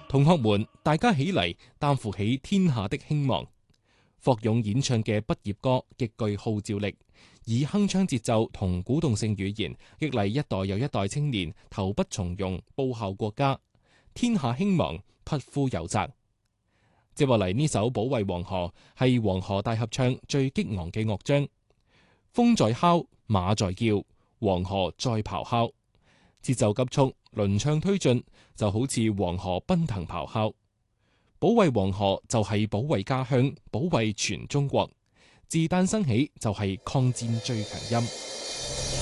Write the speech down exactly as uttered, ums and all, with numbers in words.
同學們，大家起嚟，擔負起天下的興亡。霍勇演唱嘅畢業歌極具號召力，以鏗鏘節奏同鼓動性語言激勵一代又一代青年投筆從戎，報效國家。天下興亡，匹夫有責。接落嚟呢首《保衛黃河》係黃河大合唱最激昂嘅樂章。風在敲，馬在叫，黃河在咆哮，節奏急速，輪唱推進，就好似黃河奔騰咆哮。保衛黃河就係保衛家鄉，保衛全中國。自誕生起就係抗戰最強音。